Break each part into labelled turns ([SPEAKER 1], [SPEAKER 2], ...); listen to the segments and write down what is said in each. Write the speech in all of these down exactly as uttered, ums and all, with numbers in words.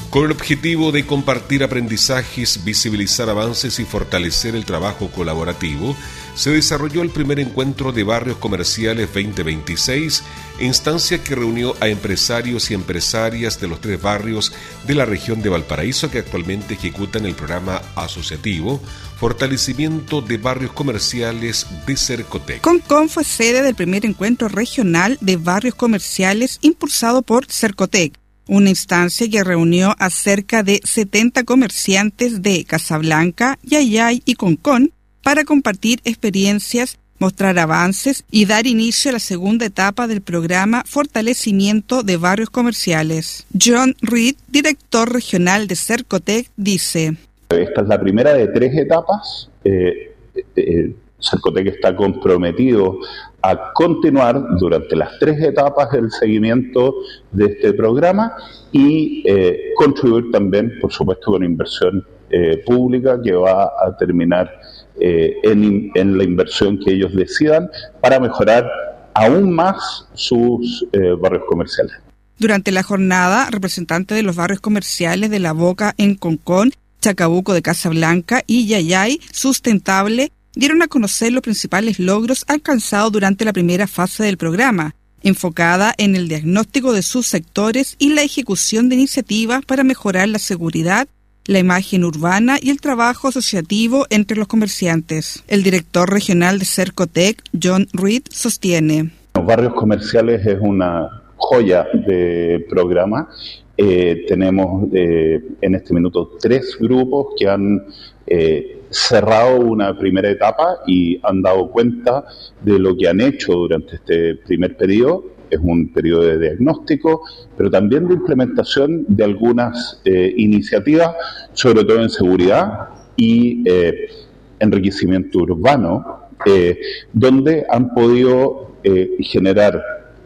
[SPEAKER 1] Con el objetivo de compartir aprendizajes, visibilizar avances y fortalecer el trabajo colaborativo, se desarrolló el primer encuentro de Barrios Comerciales veinte veintiséis, instancia que reunió a empresarios y empresarias de los tres barrios de la región de Valparaíso que actualmente ejecutan el programa asociativo Fortalecimiento de Barrios Comerciales de Cercotec.
[SPEAKER 2] Concon fue sede del primer encuentro regional de barrios comerciales impulsado por Cercotec, una instancia que reunió a cerca de setenta comerciantes de Casablanca, Yayay y Concon para compartir experiencias, mostrar avances y dar inicio a la segunda etapa del programa Fortalecimiento de Barrios Comerciales. John Reed, director regional de Cercotec, dice:
[SPEAKER 3] Esta es la primera de tres etapas. Eh, eh, Cercotec está comprometido a continuar durante las tres etapas el seguimiento de este programa y eh, contribuir también, por supuesto, con inversión eh, pública que va a terminar eh, en, en la inversión que ellos decidan para mejorar aún más sus eh, barrios comerciales.
[SPEAKER 2] Durante la jornada, representantes de los barrios comerciales de La Boca en Concón, Chacabuco de Casablanca y Yayay Sustentable dieron a conocer los principales logros alcanzados durante la primera fase del programa, enfocada en el diagnóstico de sus sectores y la ejecución de iniciativas para mejorar la seguridad, la imagen urbana y el trabajo asociativo entre los comerciantes. El director regional de Cercotec, John Reed, sostiene:
[SPEAKER 3] Los barrios comerciales es una joya de programa. Eh, tenemos eh, en este minuto tres grupos que han eh, cerrado una primera etapa y han dado cuenta de lo que han hecho durante este primer periodo. Es un periodo de diagnóstico, pero también de implementación de algunas eh, iniciativas, sobre todo en seguridad y eh, enriquecimiento urbano, eh, donde han podido eh, generar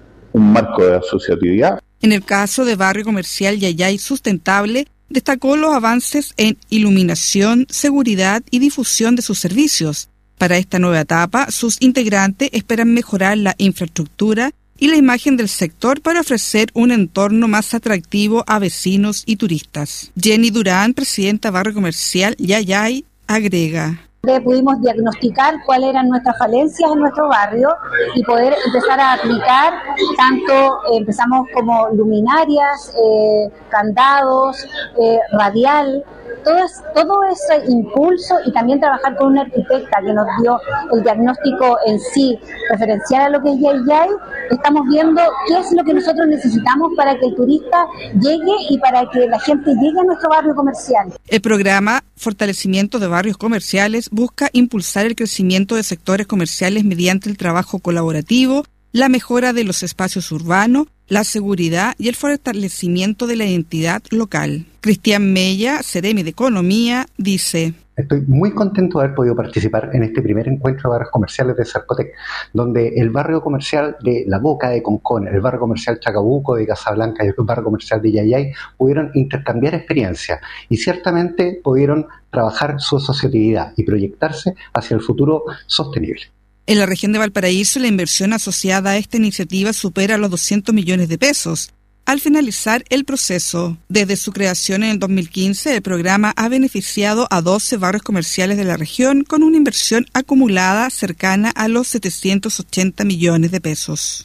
[SPEAKER 3] un marco de asociatividad.
[SPEAKER 2] En el caso de Barrio Comercial Yayay Sustentable, destacó los avances en iluminación, seguridad y difusión de sus servicios. Para esta nueva etapa, sus integrantes esperan mejorar la infraestructura y la imagen del sector para ofrecer un entorno más atractivo a vecinos y turistas. Jenny Durán, presidenta Barrio Comercial Yayay, agrega:
[SPEAKER 4] Pudimos diagnosticar cuáles eran nuestras falencias en nuestro barrio y poder empezar a aplicar, tanto eh, empezamos como luminarias, eh, candados, eh, radial, todo, es, todo ese impulso, y también trabajar con una arquitecta que nos dio el diagnóstico en sí, referencial a lo que es Yayay. Estamos viendo qué es lo que nosotros necesitamos para que el turista llegue y para que la gente llegue a nuestro barrio comercial.
[SPEAKER 2] El programa Fortalecimiento de Barrios Comerciales busca impulsar el crecimiento de sectores comerciales mediante el trabajo colaborativo, la mejora de los espacios urbanos, la seguridad y el fortalecimiento de la identidad local. Cristian Mella, Seremi de Economía, dice:
[SPEAKER 5] Estoy muy contento de haber podido participar en este primer encuentro de barrios comerciales de Cercotec, donde el barrio comercial de La Boca de Concón, el barrio comercial Chacabuco de Casablanca y el barrio comercial de Yayay pudieron intercambiar experiencias y ciertamente pudieron trabajar su asociatividad y proyectarse hacia el futuro sostenible.
[SPEAKER 2] En la región de Valparaíso, la inversión asociada a esta iniciativa supera los doscientos millones de pesos. Al finalizar el proceso, desde su creación en el dos mil quince, el programa ha beneficiado a doce barrios comerciales de la región con una inversión acumulada cercana a los setecientos ochenta millones de pesos.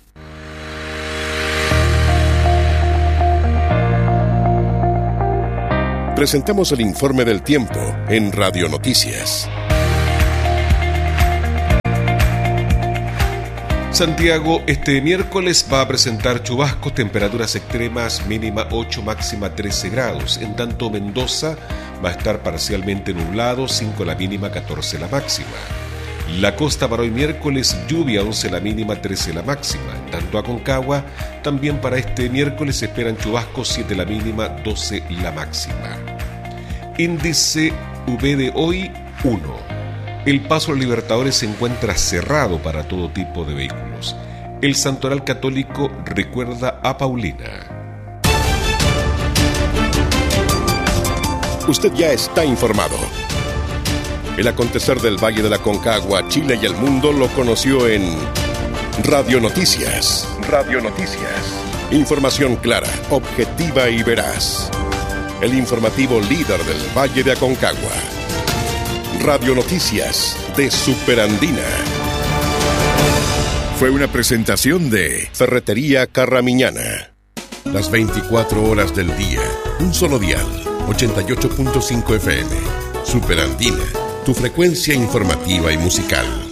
[SPEAKER 6] Presentamos el informe del tiempo en Radio Noticias.
[SPEAKER 1] Santiago este miércoles va a presentar chubascos, temperaturas extremas, mínima ocho, máxima trece grados. En tanto, Mendoza va a estar parcialmente nublado, cinco la mínima, catorce la máxima. La costa para hoy miércoles, lluvia, once la mínima, trece la máxima. En tanto, Aconcagua, también para este miércoles se esperan chubascos, siete la mínima, doce la máxima. Índice V de hoy, uno. El paso a los Libertadores se encuentra cerrado para todo tipo de vehículos. El Santoral Católico recuerda a Paulina.
[SPEAKER 6] Usted ya está informado. El acontecer del Valle de la Aconcagua, Chile y el mundo lo conoció en Radio Noticias. Radio Noticias. Información clara, objetiva y veraz. el informativo líder del Valle de Aconcagua. Radio Noticias de Superandina. Fue una presentación de Ferretería Carramiñana. Las veinticuatro horas del día, un solo dial, ochenta y ocho punto cinco F M. Superandina, tu frecuencia informativa y musical.